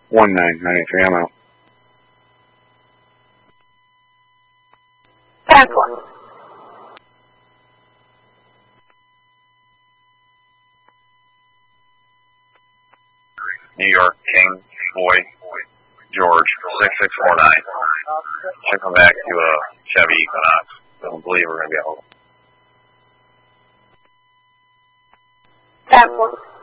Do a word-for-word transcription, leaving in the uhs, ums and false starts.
one nine nine three, I'm out. ten four. New York, King, Boy, George, six six four nine. Should come back to a Chevy Equinox. Don't believe we're going to be able to. ten four.